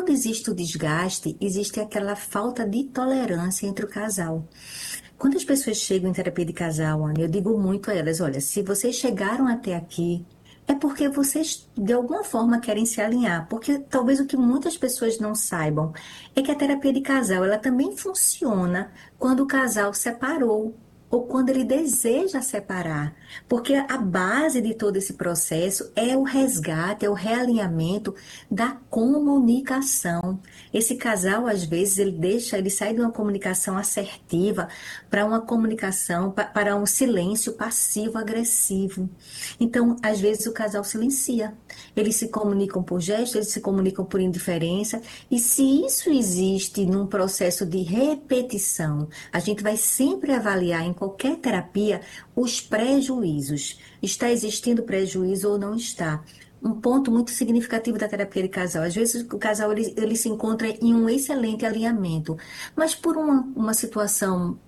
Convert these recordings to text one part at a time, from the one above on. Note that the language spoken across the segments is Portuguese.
quando existe o desgaste, existe aquela falta de tolerância entre o casal. Quando as pessoas chegam em terapia de casal, Ana, eu digo muito a elas, olha, se vocês chegaram até aqui, é porque vocês, de alguma forma, querem se alinhar. Porque talvez o que muitas pessoas não saibam é que a terapia de casal, ela também funciona quando o casal separou ou quando ele deseja separar. Porque a base de todo esse processo é o resgate, é o realinhamento da comunicação. Esse casal, às vezes, ele sai de uma comunicação assertiva para uma comunicação, para um silêncio passivo-agressivo. Então, às vezes, o casal silencia. Eles se comunicam por gesto, eles se comunicam por indiferença. E se isso existe num processo de repetição, a gente vai sempre avaliar em qualquer terapia os prejuízos. Está existindo prejuízo ou não está? Um ponto muito significativo da terapia de casal. Às vezes o casal ele se encontra em um excelente alinhamento, mas por uma situação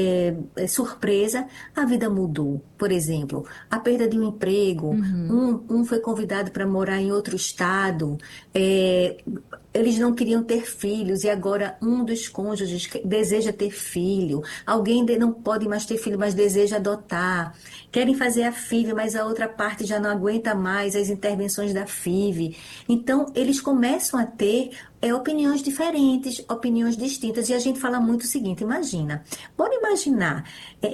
surpresa, a vida mudou. Por exemplo, a perda de um emprego, Uhum. um foi convidado para morar em outro estado, é, eles não queriam ter filhos e agora um dos cônjuges deseja ter filho, alguém não pode mais ter filho, mas deseja adotar, querem fazer a FIV, mas a outra parte já não aguenta mais as intervenções da FIV. Então, eles começam a ter opiniões diferentes, opiniões distintas. E a gente fala muito o seguinte: imagina, pode imaginar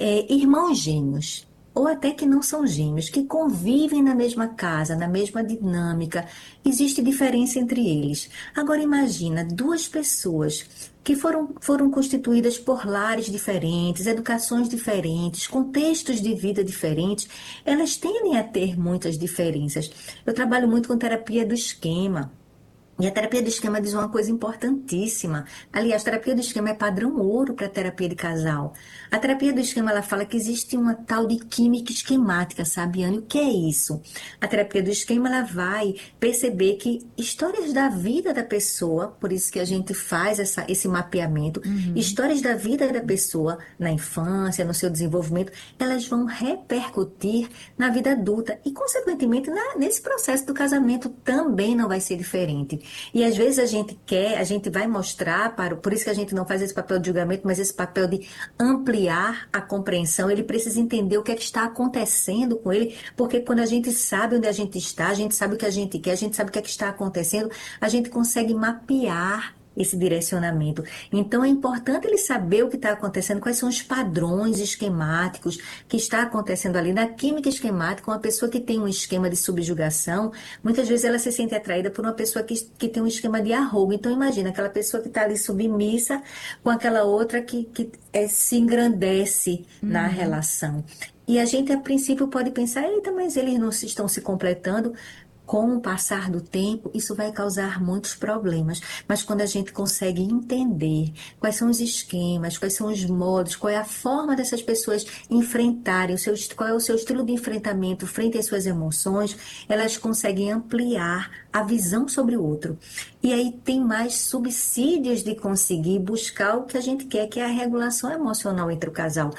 irmãos gêmeos, ou até que não são gêmeos, que convivem na mesma casa, na mesma dinâmica, existe diferença entre eles. Agora imagina duas pessoas que foram constituídas por lares diferentes, educações diferentes, contextos de vida diferentes, elas tendem a ter muitas diferenças. Eu trabalho muito com terapia do esquema. E a terapia do esquema diz uma coisa importantíssima. Aliás, a terapia do esquema é padrão ouro para a terapia de casal. A terapia do esquema, ela fala que existe uma tal de química esquemática, sabe, Anne? O que é isso? A terapia do esquema, ela vai perceber que histórias da vida da pessoa, por isso que a gente faz esse mapeamento, Uhum. histórias da vida da pessoa na infância, no seu desenvolvimento, elas vão repercutir na vida adulta e, consequentemente, nesse processo do casamento também não vai ser diferente. E às vezes a gente vai mostrar por isso que a gente não faz esse papel de julgamento, mas esse papel de ampliar a compreensão. Ele precisa entender o que é que está acontecendo com ele, porque quando a gente sabe onde a gente está, a gente sabe o que a gente quer, a gente sabe o que é que está acontecendo, a gente consegue mapear esse direcionamento. Então é importante ele saber o que está acontecendo, quais são os padrões esquemáticos que está acontecendo ali. Na química esquemática, uma pessoa que tem um esquema de subjugação, muitas vezes ela se sente atraída por uma pessoa que tem um esquema de arrogo. Então imagina aquela pessoa que está ali submissa com aquela outra que se engrandece na Uhum. relação. E a gente, a princípio, pode pensar, eita, mas eles não estão se completando. Com o passar do tempo, isso vai causar muitos problemas. Mas quando a gente consegue entender quais são os esquemas, quais são os modos, qual é a forma dessas pessoas enfrentarem, qual é o seu estilo de enfrentamento frente às suas emoções, elas conseguem ampliar a visão sobre o outro. E aí tem mais subsídios de conseguir buscar o que a gente quer, que é a regulação emocional entre o casal.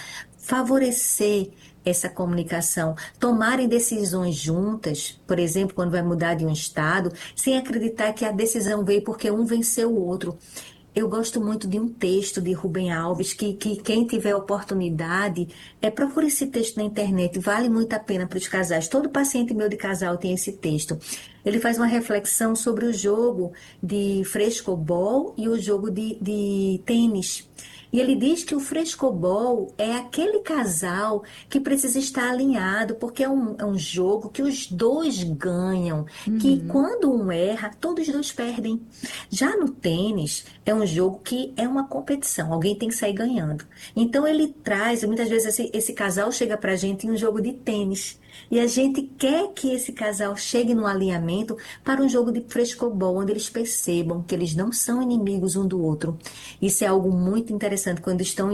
Favorecer essa comunicação, tomarem decisões juntas, por exemplo, quando vai mudar de um estado, sem acreditar que a decisão veio porque um venceu o outro. Eu gosto muito de um texto de Rubem Alves, que quem tiver oportunidade, procure esse texto na internet, vale muito a pena para os casais. Todo paciente meu de casal tem esse texto. Ele faz uma reflexão sobre o jogo de frescobol e o jogo de tênis. E ele diz que o frescobol é aquele casal que precisa estar alinhado, porque é um jogo que os dois ganham, que Uhum. quando um erra, todos os dois perdem. Já no tênis, é um jogo que é uma competição, alguém tem que sair ganhando. Então ele traz, muitas vezes esse casal chega pra gente em um jogo de tênis. E a gente quer que esse casal chegue no alinhamento para um jogo de frescobol, onde eles percebam que eles não são inimigos um do outro. Isso é algo muito interessante quando estão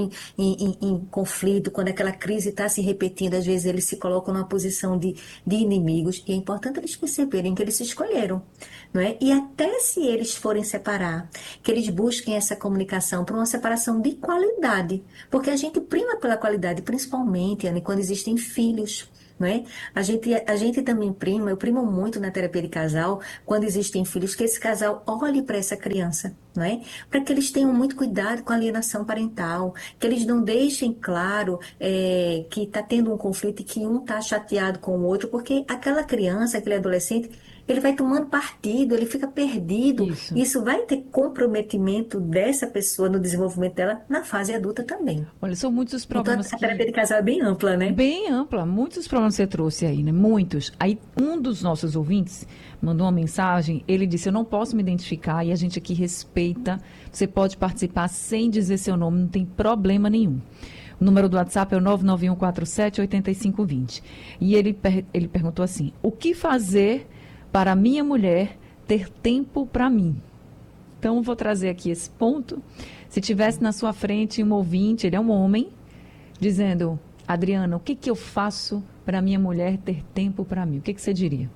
em conflito, quando aquela crise está se repetindo, às vezes eles se colocam numa posição de inimigos, e é importante eles perceberem que eles se escolheram, não é? E até se eles forem separar, que eles busquem essa comunicação para uma separação de qualidade, porque a gente prima pela qualidade, principalmente, Anne, quando existem filhos. não é? A gente também prima, eu primo muito na terapia de casal, quando existem filhos, que esse casal olhe para essa criança, não é? Para que eles tenham muito cuidado com a alienação parental, que eles não deixem claro que está tendo um conflito e que um está chateado com o outro, porque aquela criança, aquele adolescente, ele vai tomando partido, ele fica perdido. Isso. Isso vai ter comprometimento dessa pessoa no desenvolvimento dela na fase adulta também. Olha, são muitos os Então, problemas a terapia que de casal é bem ampla, né? bem ampla, muitos problemas que você trouxe aí, né? Muitos. Aí um dos nossos ouvintes mandou uma mensagem, ele disse: "Eu não posso me identificar e a gente aqui respeita. Você pode participar sem dizer seu nome, não tem problema nenhum." O número do WhatsApp é o 991478520. E ele perguntou assim: "O que fazer para a minha mulher ter tempo para mim?" Então, vou trazer aqui esse ponto. Se tivesse na sua frente um ouvinte, ele é um homem, dizendo: "Adriana, o que que eu faço para minha mulher ter tempo para mim?" O que que você diria?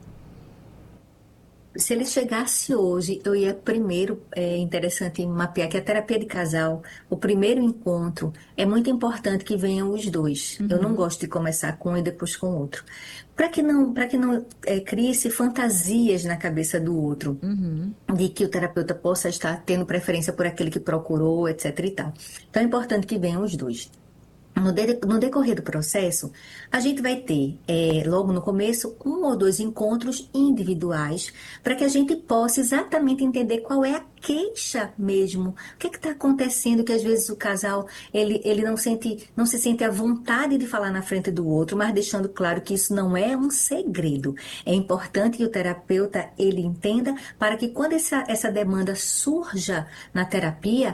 Se ele chegasse hoje, eu ia primeiro, é interessante mapear que a terapia de casal, o primeiro encontro, é muito importante que venham os dois. Eu não Uhum, gosto de começar com um e depois com o outro. Para que não crie-se fantasias na cabeça do outro, uhum, de que o terapeuta possa estar tendo preferência por aquele que procurou, etc e tal. Então é importante que venham os dois. No decorrer do processo, a gente vai ter, logo no começo, um ou dois encontros individuais para que a gente possa exatamente entender qual é a queixa mesmo. O que está acontecendo que às vezes o casal ele não se sente à vontade de falar na frente do outro, mas deixando claro que isso não é um segredo. É importante que o terapeuta ele entenda para que quando essa demanda surja na terapia,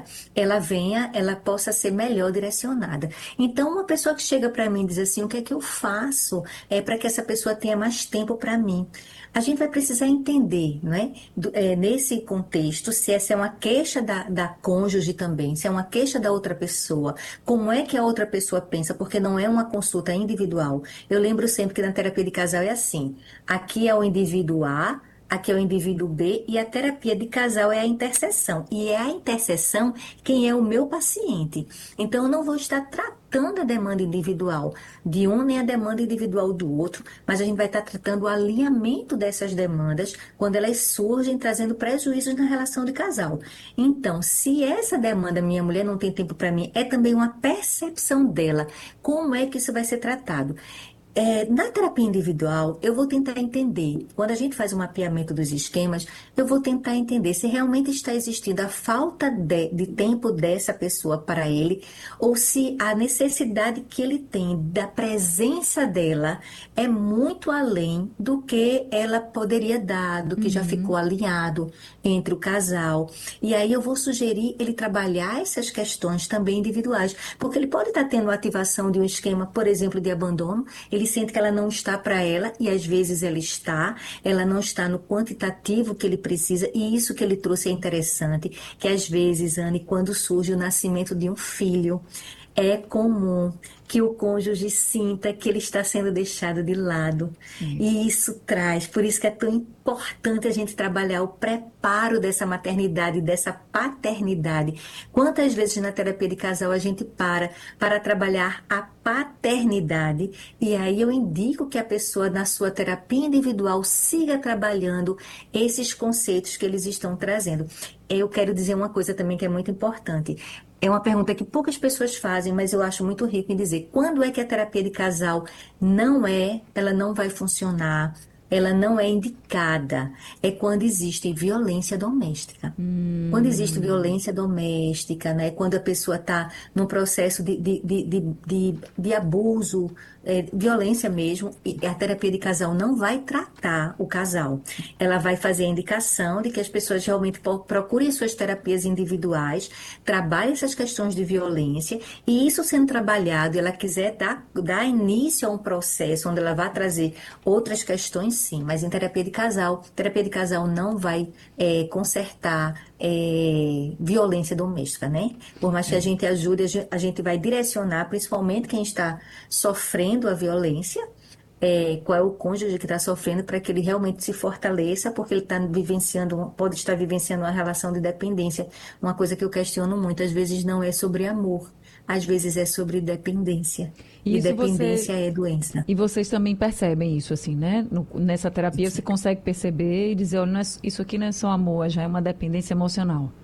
ela possa ser melhor direcionada. Então, uma pessoa que chega para mim e diz assim, o que é que eu faço para que essa pessoa tenha mais tempo para mim? A gente vai precisar entender, não é? Nesse contexto, se essa é uma queixa da cônjuge também, se é uma queixa da outra pessoa, como é que a outra pessoa pensa, porque não é uma consulta individual. Eu lembro sempre que na terapia de casal é assim, aqui é o indivíduo A, aqui é o indivíduo B e a terapia de casal é a interseção. E é a interseção quem é o meu paciente. Então, eu não vou estar tratando a demanda individual de um nem a demanda individual do outro, mas a gente vai estar tratando o alinhamento dessas demandas quando elas surgem trazendo prejuízos na relação de casal. Então, se essa demanda, minha mulher não tem tempo para mim, é também uma percepção dela. Como é que isso vai ser tratado? Na terapia individual, eu vou tentar entender, quando a gente faz o mapeamento dos esquemas, eu vou tentar entender se realmente está existindo a falta de tempo dessa pessoa para ele, ou se a necessidade que ele tem da presença dela é muito além do que ela poderia dar, do que já uhum. ficou alinhado entre o casal. E aí eu vou sugerir ele trabalhar essas questões também individuais, porque ele pode estar tendo ativação de um esquema, por exemplo, de abandono. Ele sente que ela não está para ela e às vezes ela não está no quantitativo que ele precisa, e isso que ele trouxe é interessante, que às vezes, Anne, quando surge o nascimento de um filho, é comum que o cônjuge sinta que ele está sendo deixado de lado. Isso. E isso traz, por isso que é tão importante a gente trabalhar o preparo dessa maternidade, dessa paternidade. Quantas vezes na terapia de casal a gente para trabalhar a paternidade, e aí eu indico que a pessoa na sua terapia individual siga trabalhando esses conceitos que eles estão trazendo. Eu quero dizer uma coisa também que é muito importante. É uma pergunta que poucas pessoas fazem, mas eu acho muito rico em dizer: quando é que a terapia de casal ela não vai funcionar, ela não é indicada? É quando existe violência doméstica. Quando existe Hum, violência doméstica, né? Quando a pessoa está num processo de abuso, violência mesmo, e a terapia de casal não vai tratar o casal. Ela vai fazer a indicação de que as pessoas realmente procurem suas terapias individuais, trabalhem essas questões de violência, e isso sendo trabalhado, ela quiser dar início a um processo onde ela vai trazer outras questões, sim, mas em terapia de casal não vai consertar violência doméstica, né? Por mais que a é. gente ajude, a gente vai direcionar, principalmente quem está sofrendo a violência, qual é o cônjuge que está sofrendo, para que ele realmente se fortaleça, porque ele está vivenciando, pode estar vivenciando uma relação de dependência. Uma coisa que eu questiono muito, às vezes não é sobre amor, Às vezes é sobre dependência. E E isso você dependência é doença. e vocês também percebem isso assim, né? Nessa terapia você consegue perceber e dizer, olha, isso aqui não é só amor, já é uma dependência emocional.